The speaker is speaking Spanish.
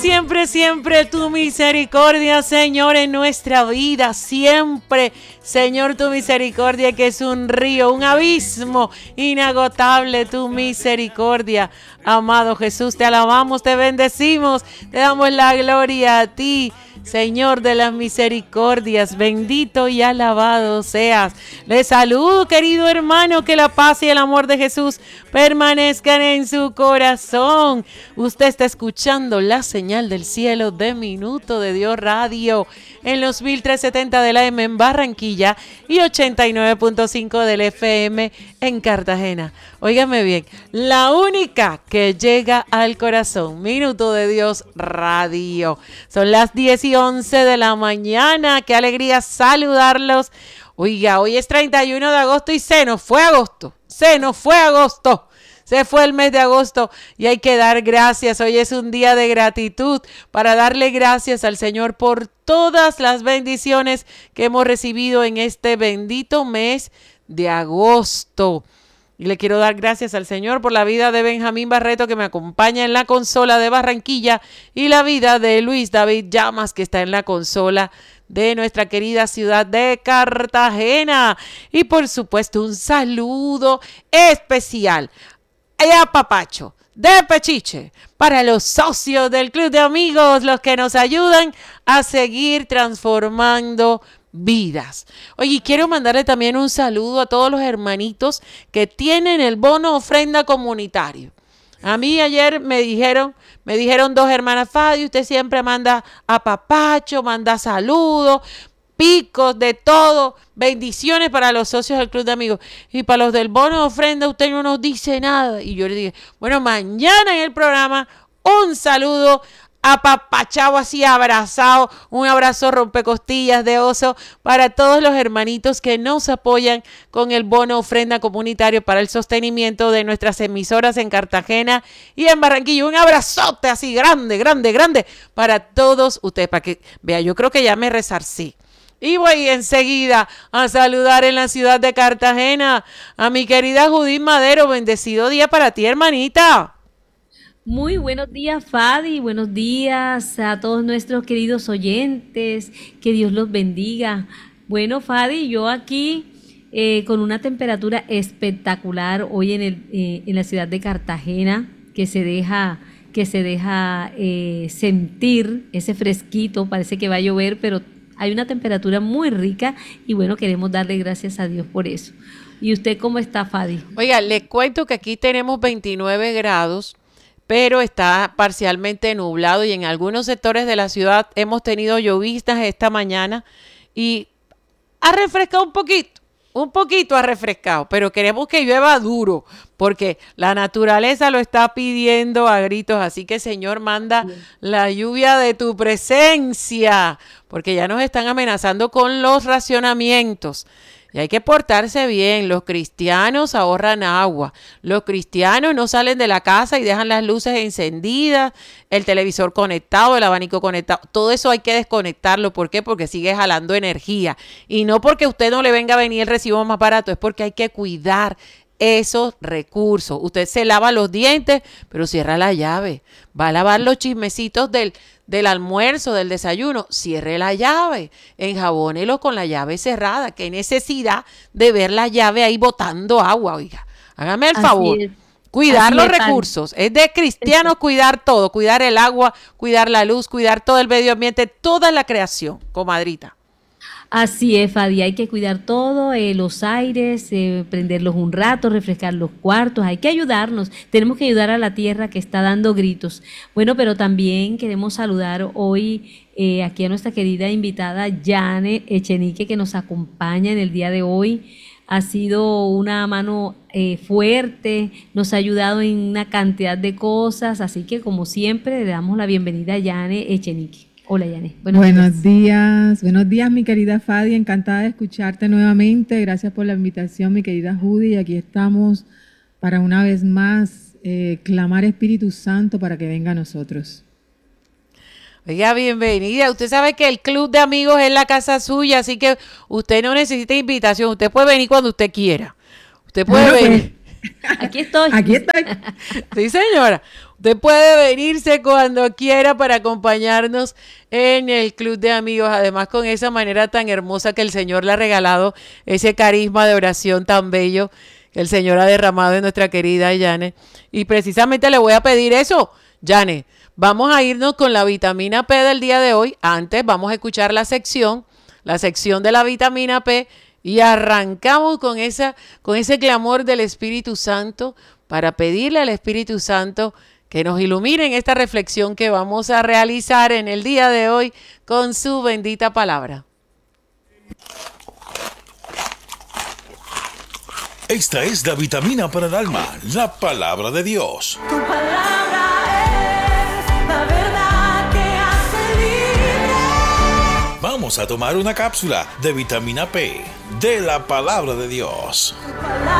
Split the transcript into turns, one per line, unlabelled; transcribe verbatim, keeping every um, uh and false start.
Siempre, siempre tu misericordia, Señor, en nuestra vida. Siempre, Señor, tu misericordia, que es un río, un abismo inagotable, tu misericordia. Amado Jesús, te alabamos, te bendecimos, te damos la gloria a ti, Señor de las misericordias, bendito y alabado seas. Le saludo, querido hermano, que la paz y el amor de Jesús permanezcan en su corazón. Usted está escuchando la señal del cielo de Minuto de Dios Radio en los mil trescientos setenta de la M en Barranquilla y ochenta y nueve punto cinco del F M en Cartagena. Óigame bien, la única que llega al corazón, Minuto de Dios Radio. Son las diez y once de la mañana. Qué alegría saludarlos. Oiga, hoy es treinta y uno de agosto y se nos fue agosto. Se nos fue agosto. Se fue el mes de agosto y hay que dar gracias. Hoy es un día de gratitud para darle gracias al Señor por todas las bendiciones que hemos recibido en este bendito mes de agosto. Y le quiero dar gracias al Señor por la vida de Benjamín Barreto, que me acompaña en la consola de Barranquilla, y la vida de Luis David Llamas, que está en la consola de nuestra querida ciudad de Cartagena. Y por supuesto un saludo especial a papacho de pechiche para los socios del Club de Amigos, los que nos ayudan a seguir transformando vidas. Oye, quiero mandarle también un saludo a todos los hermanitos que tienen el bono ofrenda comunitario. A mí ayer me dijeron, me dijeron dos hermanas: Fadi, usted siempre manda a papacho, manda saludos, picos, de todo, bendiciones para los socios del Club de Amigos, y para los del bono de ofrenda usted no nos dice nada. Y yo le dije, bueno, mañana en el programa un saludo apapachado, así abrazado, un abrazo rompecostillas de oso para todos los hermanitos que nos apoyan con el bono ofrenda comunitario para el sostenimiento de nuestras emisoras en Cartagena y en Barranquilla. Un abrazote así grande, grande, grande para todos ustedes, para que vea, yo creo que ya me resarcí. Y voy enseguida a saludar en la ciudad de Cartagena a mi querida Judith Madero. Bendecido día para ti, hermanita.
Muy buenos días, Fadi. Buenos días a todos nuestros queridos oyentes. Que Dios los bendiga. Bueno, Fadi, yo aquí eh, con una temperatura espectacular hoy en, el, eh, en la ciudad de Cartagena, que se deja... que se deja eh, sentir ese fresquito. Parece que va a llover, pero hay una temperatura muy rica y bueno, queremos darle gracias a Dios por eso. ¿Y usted cómo está, Fadi?
Oiga, le cuento que aquí tenemos veintinueve grados, pero está parcialmente nublado y en algunos sectores de la ciudad hemos tenido lloviznas esta mañana y ha refrescado un poquito. Un poquito ha refrescado, pero queremos que llueva duro, porque la naturaleza lo está pidiendo a gritos. Así que, Señor, manda la lluvia de tu presencia, porque ya nos están amenazando con los racionamientos. Y hay que portarse bien. Los cristianos ahorran agua. Los cristianos no salen de la casa y dejan las luces encendidas, el televisor conectado, el abanico conectado. Todo eso hay que desconectarlo. ¿Por qué? Porque sigue jalando energía. Y no porque a usted no le venga a venir el recibo más barato, es porque hay que cuidar esos recursos. Usted se lava los dientes, pero cierra la llave. Va a lavar los chismecitos del, del almuerzo, del desayuno, cierre la llave. Enjabónelo con la llave cerrada. Qué necesidad de ver la llave ahí botando agua, oiga. Hágame el favor. Cuidar los recursos. Es de cristianos cuidar todo. Cuidar el agua, cuidar la luz, cuidar todo el medio ambiente, toda la creación, comadrita.
Así es, Fadi, hay que cuidar todo, eh, los aires, eh, prenderlos un rato, refrescar los cuartos, hay que ayudarnos, tenemos que ayudar a la tierra que está dando gritos. Bueno, pero también queremos saludar hoy eh, aquí a nuestra querida invitada Yane Echenique, que nos acompaña en el día de hoy. Ha sido una mano eh, fuerte, nos ha ayudado en una cantidad de cosas, así que como siempre le damos la bienvenida a Yane Echenique. Hola, Yane.
Buenos, buenos días. días. Buenos días, mi querida Fadi. Encantada de escucharte nuevamente. Gracias por la invitación, mi querida Judy. Aquí estamos para una vez más eh, clamar Espíritu Santo para que venga a nosotros.
Oiga, bienvenida. Usted sabe que el Club de Amigos es la casa suya, así que usted no necesita invitación. Usted puede venir cuando usted quiera. Usted puede bueno, venir.
Pues, aquí estoy.
Aquí estoy.
Sí, señora. Usted puede venirse cuando quiera para acompañarnos en el Club de Amigos, además con esa manera tan hermosa que el Señor le ha regalado, ese carisma de oración tan bello que el Señor ha derramado en nuestra querida Yane. Y precisamente le voy a pedir eso, Yane, vamos a irnos con la vitamina P del día de hoy. Antes vamos a escuchar la sección, la sección de la vitamina P, y arrancamos con, esa, con ese clamor del Espíritu Santo para pedirle al Espíritu Santo que nos ilumine en esta reflexión que vamos a realizar en el día de hoy con su bendita palabra.
Esta es la vitamina para el alma, la palabra de Dios.
Tu palabra es la verdad que hace libre.
Vamos a tomar una cápsula de vitamina P de la palabra de Dios.
Tu palabra